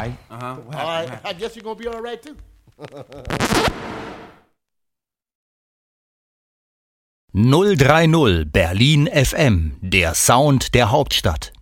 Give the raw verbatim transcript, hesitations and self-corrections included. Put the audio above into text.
right. Uh-huh. All right, I guess you're gonna be all right too. null drei null Berlin F M, der Sound der Hauptstadt.